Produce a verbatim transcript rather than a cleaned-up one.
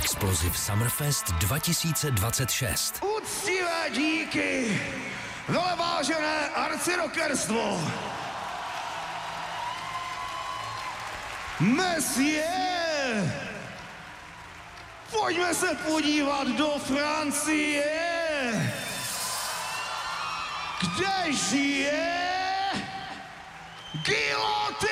Explosive Summerfest dva tisíce dvacet šest. Uctivé díky, velevážené arcirockerstvo. Monsieur, pojďme se podívat do Francie, kde žije Guillotine!